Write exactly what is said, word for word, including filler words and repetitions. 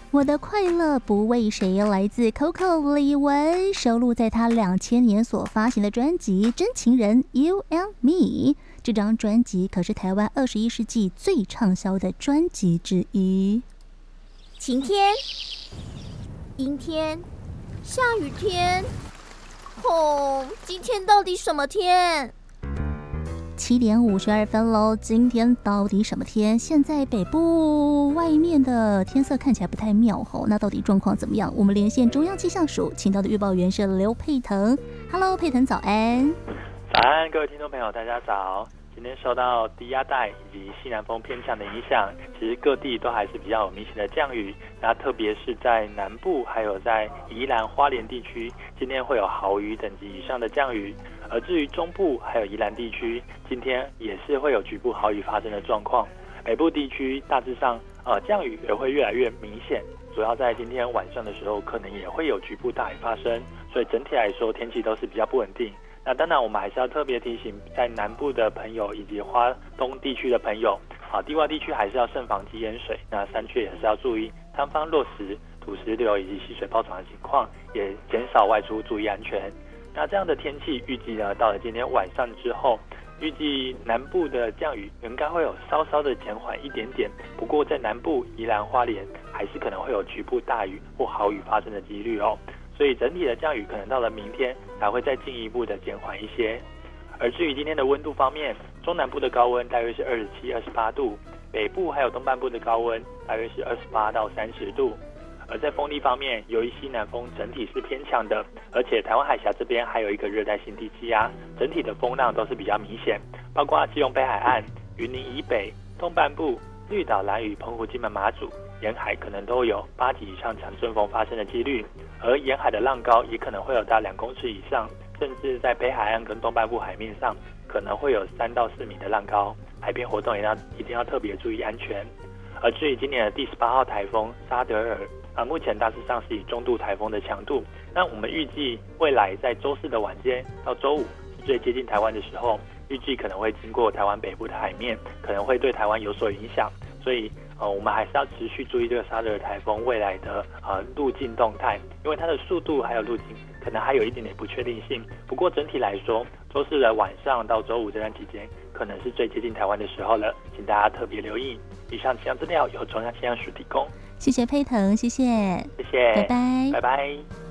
我的快乐不为谁，来自 Coco 李玟，收录在他两千年所发行的专辑《真情人 You and Me》。这张专辑可是台湾二十一世纪最畅销的专辑之一。 晴天、阴天、下雨天，哦，今天到底什么天？ 七点五十二分喽，今天到底什么天？现在北部外面的天色看起来不太妙吼，那到底状况怎么样？我们连线中央气象署，请到的预报员是刘佩腾。Hello， 佩腾早安。 早安，各位听众朋友，大家早。今天受到低压带以及西南风偏强的影响，其实各地都还是比较有明显的降雨。那特别是在南部，还有在宜兰花莲地区，今天会有豪雨等级以上的降雨。而至于中部还有宜兰地区，今天也是会有局部豪雨发生的状况。北部地区大致上，呃，降雨也会越来越明显，主要在今天晚上的时候，可能也会有局部大雨发生。所以整体来说，天气都是比较不稳定。那当然，我们还是要特别提醒在南部的朋友以及花东地区的朋友，啊，低洼地区还是要慎防积淹水。那山区也是要注意塌方落石、土石流以及溪水暴涨的情况，也减少外出，注意安全。那这样的天气预计呢，到了今天晚上之后，预计南部的降雨应该会有稍稍的减缓一点点。不过在南部宜兰花莲还是可能会有局部大雨或豪雨发生的几率哦。所以整体的降雨可能到了明天才会再进一步的减缓一些。而至于今天的温度方面，中南部的高温大约是二十七、二十八度，北部还有东半部的高温大约是二十八到三十度。而在风力方面，由于西南风整体是偏强的，而且台湾海峡这边还有一个热带性低气压，整体的风浪都是比较明显，包括基隆北海岸、云林以北、东半部、绿岛、兰屿、澎湖、金门、马祖沿海可能都有八级以上强阵风发生的几率，而沿海的浪高也可能会有到两公尺以上，甚至在北海岸跟东半部海面上可能会有三到四米的浪高，海边活动也要一定要特别注意安全。而至于今年的第十八号台风沙德尔啊，目前大致上是以中度台风的强度，那我们预计未来在周四的晚间到周五是最接近台湾的时候，预计可能会经过台湾北部的海面，可能会对台湾有所影响，所以呃，我们还是要持续注意这个沙德尔台风未来的呃路径动态，因为它的速度还有路径可能还有一点点不确定性。不过整体来说，周四的晚上到周五这段期间，可能是最接近台湾的时候了，请大家特别留意。以上气象资料由中央气象署提供。 谢谢佩腾，谢谢， 谢谢， 拜拜， 拜拜。